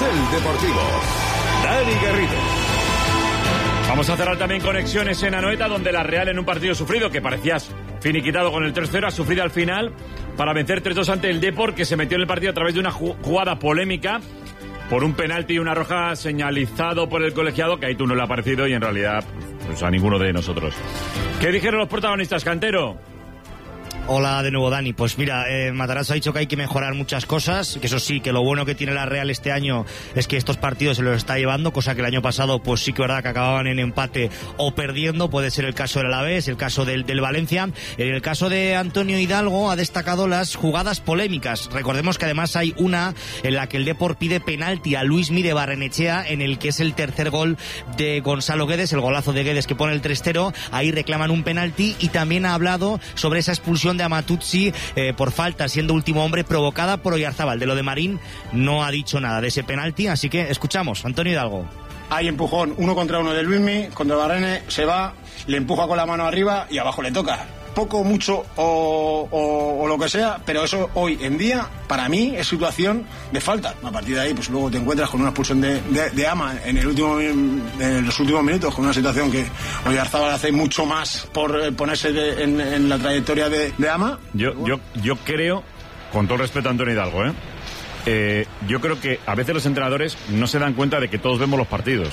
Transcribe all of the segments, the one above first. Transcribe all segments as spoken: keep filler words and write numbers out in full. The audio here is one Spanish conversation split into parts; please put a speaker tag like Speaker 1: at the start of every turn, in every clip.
Speaker 1: Carrusel Deportivo. Dani Garrido.
Speaker 2: Vamos a cerrar también conexiones en Anoeta, donde la Real, en un partido sufrido que parecías finiquitado con el tres cero, ha sufrido al final para vencer tres dos ante el Depor, que se metió en el partido a través de una jugada polémica por un penalti y una roja señalizado por el colegiado, que ahí tú no le ha parecido y en realidad pues a ninguno de nosotros. ¿Qué dijeron los protagonistas, Cantero?
Speaker 3: Hola de nuevo, Dani. Pues mira, eh, Matarazzo ha dicho que hay que mejorar muchas cosas, que eso sí, que lo bueno que tiene la Real este año es que estos partidos se los está llevando, cosa que el año pasado pues sí que verdad que acababan en empate o perdiendo. Puede ser el caso del Alavés, el caso del, del Valencia. En el caso de Antonio Hidalgo ha destacado las jugadas polémicas. Recordemos que además hay una en la que el Depor pide penalti a Luis Mire Barrenechea, en el que es el tercer gol de Gonzalo Guedes, el golazo de Guedes que pone el tres cero. Ahí reclaman un penalti, y también ha hablado sobre esa expulsión de Amatuzzi eh, por falta, siendo último hombre, provocada por Oyarzábal. De lo de Marín no ha dicho nada de ese penalti, así que escuchamos. Antonio Hidalgo.
Speaker 4: Hay empujón uno contra uno de Luismi, contra Barrene, se va, le empuja con la mano arriba y abajo le toca. Poco, mucho o, o, o lo que sea, pero eso hoy en día para mí es situación de falta. A partir de ahí pues luego te encuentras con una expulsión de, de, de Ama en, el último, en los últimos minutos, con una situación que Oyarzábal hace mucho más por ponerse de, en, en la trayectoria de, de Ama.
Speaker 2: Yo, yo, yo creo, con todo respeto a Antonio Hidalgo, ¿eh? Eh, yo creo que a veces los entrenadores no se dan cuenta de que todos vemos los partidos.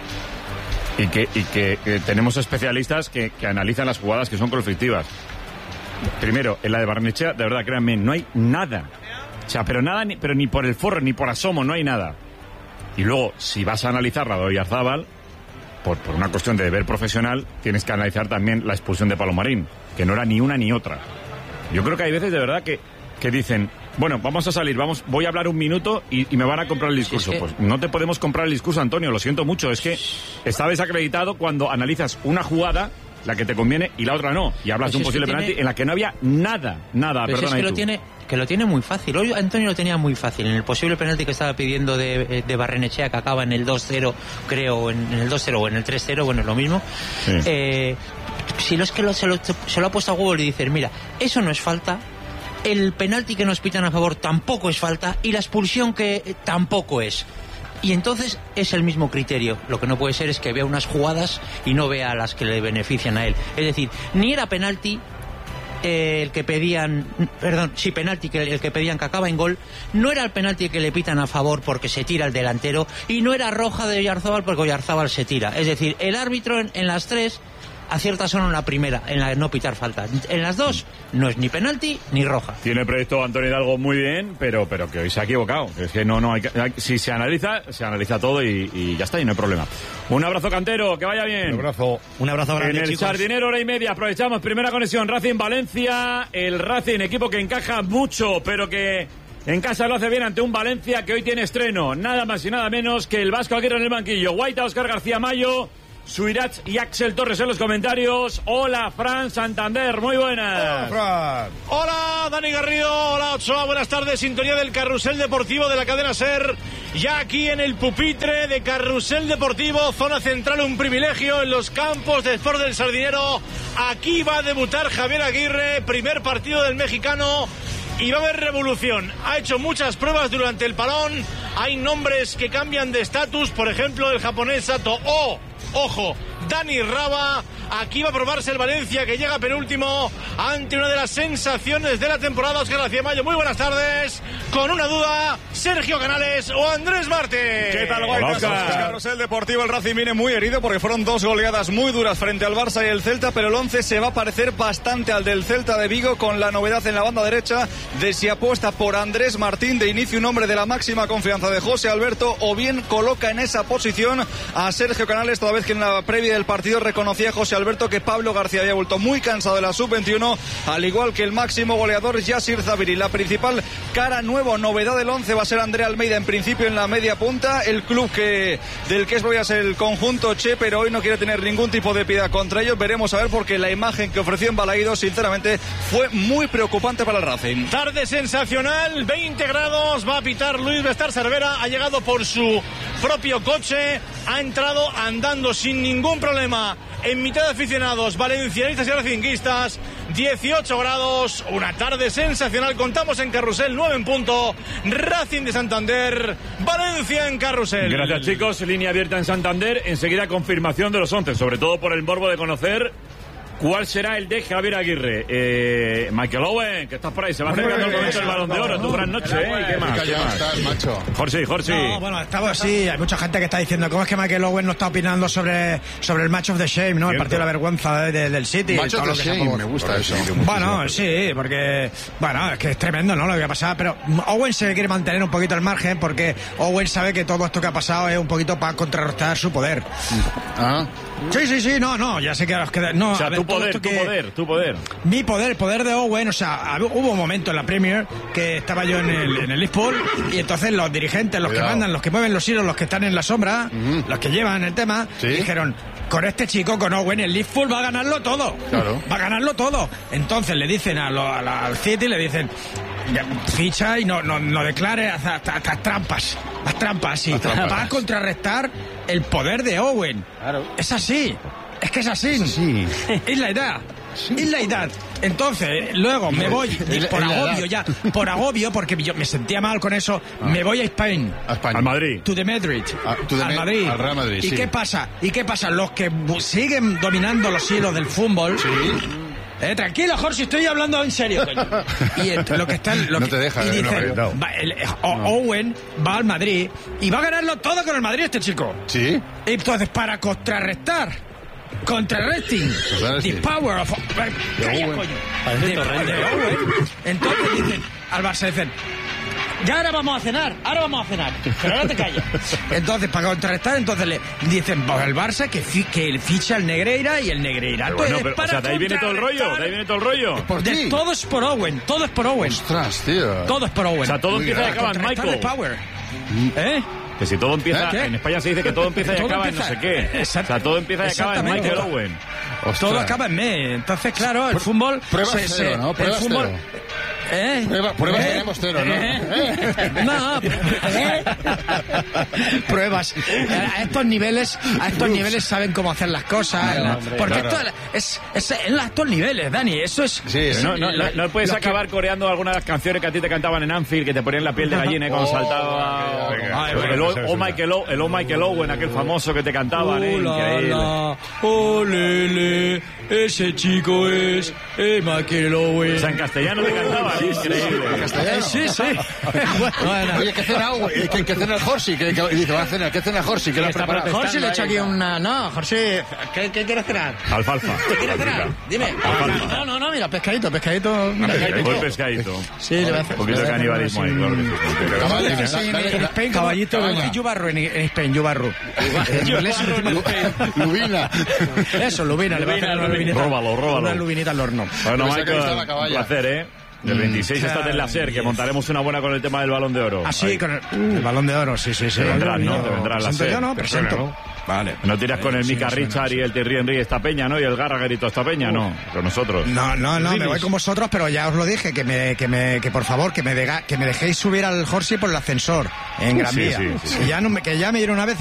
Speaker 2: Y que, y que, que tenemos especialistas que, que analizan las jugadas que son conflictivas. Primero, en la de Barrenechea, de verdad, créanme, no hay nada. O sea, pero nada, ni, pero ni por el forro, ni por asomo, no hay nada. Y luego, si vas a analizar la de Oyarzábal, por, por una cuestión de deber profesional, tienes que analizar también la expulsión de Palomarín, que no era ni una ni otra. Yo creo que hay veces, de verdad, que, que dicen, bueno, vamos a salir, vamos, voy a hablar un minuto y, y me van a comprar el discurso. Sí, es que... Pues no te podemos comprar el discurso, Antonio, lo siento mucho. Es que está desacreditado cuando analizas una jugada, la que te conviene, y la otra no. Y hablas pues de un posible penalti tiene... en la que no había nada, nada,
Speaker 5: pues perdona. Es que lo, tiene, que lo tiene muy fácil. Hoy Antonio lo tenía muy fácil. En el posible penalti que estaba pidiendo de, de Barrenechea, que acaba en el dos cero, creo, en, en el dos cero o en el tres cero, bueno, es lo mismo. Sí. Eh, si lo es que lo, se, lo, se lo ha puesto a Google y dices, mira, eso no es falta. El penalti que nos pitan a favor tampoco es falta, y la expulsión que tampoco es. Y entonces es el mismo criterio. Lo que no puede ser es que vea unas jugadas y no vea las que le benefician a él. Es decir, ni era penalti eh, el que pedían, perdón, sí, penalti que el que pedían que acaba en gol, no era el penalti que le pitan a favor porque se tira el delantero, y no era roja de Oyarzábal porque Oyarzábal se tira. Es decir, el árbitro en, en las tres acierta solo en la primera, en la de no pitar falta. En las dos no es ni penalti ni roja.
Speaker 2: Tiene proyecto Antonio Hidalgo muy bien, pero pero que hoy se ha equivocado. Es que no no hay, hay si se analiza, se analiza todo y, y ya está, y no hay problema. Un abrazo, Cantero, que vaya bien.
Speaker 3: Un abrazo. Un abrazo grande,
Speaker 2: en el
Speaker 3: chicos.
Speaker 2: Sardinero, hora y media, aprovechamos primera conexión Racing Valencia, el Racing, equipo que encaja mucho, pero que en casa lo hace bien ante un Valencia que hoy tiene estreno, nada más y nada menos que el Vasco Aguirre en el banquillo. Guaita, Óscar García Mayo, Suirach y Axel Torres en los comentarios. Hola, Fran Santander, muy buenas.
Speaker 6: Hola, Fran. Hola, Dani Garrido. Hola, Ochoa, buenas tardes. Sintonía del Carrusel Deportivo de la cadena SER. Ya aquí en el pupitre de Carrusel Deportivo, zona central, un privilegio en los campos de Sport del Sardinero. Aquí va a debutar Javier Aguirre, primer partido del mexicano. Y va a haber revolución. Ha hecho muchas pruebas durante el parón. Hay nombres que cambian de estatus. Por ejemplo, el japonés Sato O. Ojo, Dani Raba. Aquí va a probarse el Valencia, que llega penúltimo ante una de las sensaciones de la temporada. Óscar García Mayo, muy buenas tardes. Con una duda, Sergio Canales o Andrés Martín.
Speaker 7: ¿Qué tal, Guaytas? Carrusel Deportivo, el Racing viene muy herido porque fueron dos goleadas muy duras frente al Barça y el Celta, pero el once se va a parecer bastante al del Celta de Vigo, con la novedad en la banda derecha de si apuesta por Andrés Martín de inicio, un hombre de la máxima confianza de José Alberto, o bien coloca en esa posición a Sergio Canales, toda vez que en la previa del partido reconocía José Alberto que Pablo García había vuelto muy cansado de la sub veintiuno, al igual que el máximo goleador Yasir Zabiri. La principal cara nueva, novedad del once, va a ser Andrea Almeida en principio en la media punta, el club que del que es voy a ser el conjunto Che, pero hoy no quiere tener ningún tipo de piedad contra ellos. Veremos a ver, porque la imagen que ofreció en Balaído sinceramente fue muy preocupante para el Racing.
Speaker 6: Tarde sensacional, veinte grados, va a pitar Luis Bestar Cervera, ha llegado por su propio coche, ha entrado andando sin ningún problema en mitad de aficionados valencianistas y racinguistas. dieciocho grados, una tarde sensacional. Contamos en Carrusel, nueve en punto. Racing de Santander, Valencia en Carrusel.
Speaker 2: Gracias, chicos. Línea abierta en Santander. Enseguida confirmación de los once, sobre todo por el morbo de conocer cuál será el de Javier Aguirre. Eh, Michael Owen, que estás por ahí, se va acercando el momento del Balón de Oro. Tu gran noche, ¿eh? ¿Qué más? ¿Qué más?
Speaker 8: Estás, macho.
Speaker 2: Jorge, Jorge.
Speaker 9: No, bueno, estamos así. Hay mucha gente que está diciendo cómo es que Michael Owen no está opinando sobre, sobre el match of the shame, ¿no? El partido de la vergüenza de, de, del City.
Speaker 8: Match of the shame, me gusta eso.
Speaker 9: Bueno, sí, porque, bueno, es que es tremendo, ¿no? Lo que ha pasado, pero Owen se quiere mantener un poquito al margen porque Owen sabe que todo esto que ha pasado es un poquito para contrarrestar su poder.
Speaker 8: Ah.
Speaker 9: Sí, sí, sí, no, no, ya sé que los que no,
Speaker 2: o sea,
Speaker 9: a ver,
Speaker 2: tu poder, tu
Speaker 9: que,
Speaker 2: poder, tu poder.
Speaker 9: Mi poder, el poder de Owen, o sea, hubo un momento en la Premier que estaba yo en el, en el Liverpool y entonces los dirigentes, los Cuidado. que mandan, los que mueven los hilos, los que están en la sombra, uh-huh. los que llevan el tema, ¿Sí? dijeron, con este chico, con Owen, el Liverpool va a ganarlo todo.
Speaker 8: Claro.
Speaker 9: Va a ganarlo todo. Entonces le dicen a lo, a la, al City, le dicen, ficha y no, no, no declare hasta, hasta, hasta trampas, las trampas, sí, para contrarrestar el poder de Owen. Claro. Es así, es que es así.
Speaker 8: Sí.
Speaker 9: Es la edad. Sí. Es la edad. Entonces, luego me voy, por agobio ya, por agobio, porque yo me sentía mal con eso, ah. me voy a Spain.
Speaker 8: A España.
Speaker 2: Al Madrid.
Speaker 9: To the Madrid.
Speaker 8: Ah, to the
Speaker 9: al Madrid.
Speaker 8: Al Real Madrid,
Speaker 9: ¿Y
Speaker 8: sí.
Speaker 9: qué pasa? ¿Y qué pasa? Los que siguen dominando los hilos del fútbol...
Speaker 8: Sí.
Speaker 9: Eh, tranquilo, Jorge, estoy hablando en serio, coño. Y esto, lo que están, lo
Speaker 8: no
Speaker 9: que,
Speaker 8: te deja,
Speaker 9: y
Speaker 8: eh,
Speaker 9: dicen,
Speaker 8: no,
Speaker 9: va, el, o, no. Owen va al Madrid y va a ganarlo todo con el Madrid este chico.
Speaker 8: Sí.
Speaker 9: Entonces, para contrarrestar, contrarresting, the power of calla, coño. De, de Owen. Entonces dicen, al Barça dicen, ya ahora vamos a cenar, ahora vamos a cenar, pero ahora te callas. Entonces, para contrarrestar, entonces le dicen, pues el Barça que, fi, que ficha al Negreira y el Negreira.
Speaker 2: Bueno, pero, o sea, de ahí viene todo el rollo, de ahí viene todo el rollo.
Speaker 8: ¿Por
Speaker 9: de, todo es por Owen, todo es por Owen.
Speaker 8: Ostras, tío.
Speaker 9: Todo es por Owen.
Speaker 2: O sea, todo Muy empieza y acaba en Michael.
Speaker 9: Power. ¿Eh?
Speaker 2: Que si todo empieza,
Speaker 9: ¿Eh?
Speaker 2: en España se dice que todo empieza y todo acaba empieza, en no sé qué.
Speaker 9: Exacto.
Speaker 2: O sea, todo empieza y acaba en Michael Owen.
Speaker 9: Ostras. Todo acaba en me. Entonces, claro, el fútbol...
Speaker 8: Pruebas
Speaker 9: se,
Speaker 8: cero,
Speaker 9: se,
Speaker 8: ¿no? Pruebas
Speaker 9: el fútbol,
Speaker 8: cero.
Speaker 9: ¿Eh?
Speaker 8: Prueba, pruebas
Speaker 9: ¿Eh?
Speaker 8: tenemos cero, ¿no?
Speaker 9: ¿Eh? No, ¿eh? Pruebas. A estos niveles, a estos niveles saben cómo hacer las cosas. No, hombre, porque claro. esto es, es, es en estos niveles, Dani. Eso es.
Speaker 2: Sí, es no, no, no, no puedes acabar que... coreando algunas de las canciones que a ti te cantaban en Anfield, que te ponían la piel de gallina ¿eh? Cuando oh, saltaba. Ay, el, el, oh, Michael o, el Oh Michael Owen, aquel famoso que te cantaban, ¿eh? Increíble.
Speaker 9: Oh, lele, ese chico es eh, Michael Owen.
Speaker 2: O sea, en castellano te cantaban, ¿eh? Increíble.
Speaker 8: ¿Castellano?
Speaker 9: Sí, sí.
Speaker 8: Bueno. Oye, ¿qué cena, ¿qué, qué cena el Jorsi? ¿Qué, qué, dice, va a cenar, ¿qué cena Jorsi? ¿Qué le ha preparado?
Speaker 9: Jorsi le he hecho aquí una... No, Jorsi, ¿qué, qué quieres cenar?
Speaker 2: Alfalfa.
Speaker 9: ¿Qué quieres cenar? Dime.
Speaker 2: Alfalfa.
Speaker 9: No, no, no, mira, pescadito, pescadito. Mira,
Speaker 2: pescadito. El pescadito.
Speaker 9: Sí, le voy a hacer...
Speaker 2: Un poquito de canibalismo ahí, claro que sí.
Speaker 9: En España, caballito, yubarro en España, yubarro.
Speaker 8: Lubina.
Speaker 9: Eso, lubina, le voy a hacer una lubinita.
Speaker 2: Róbalo, róbalo.
Speaker 9: Una lubinita al horno.
Speaker 2: Bueno, Michael, un placer, ¿eh? Del veintiséis estás en la SER, que montaremos una buena con el tema del Balón de Oro.
Speaker 9: Ah, sí, con el, uh, el Balón de Oro, sí, sí, sí.
Speaker 2: Te vendrás, ¿no? Te vendrás la SER.
Speaker 9: Yo no, presento. Vale.
Speaker 2: No tiras con el
Speaker 9: sí,
Speaker 2: Mika Richard y el Thierry Henry esta peña, ¿no? Y el Gallagher y toda esta peña, no. Con nosotros.
Speaker 9: No, no, no, me voy con vosotros, pero ya os lo dije, que me, que me, que por favor, que me, dega, que me dejéis subir al Jorsi por el ascensor en Gran Vía. Sí, sí, sí. Que ya no me, que ya me dieron una vez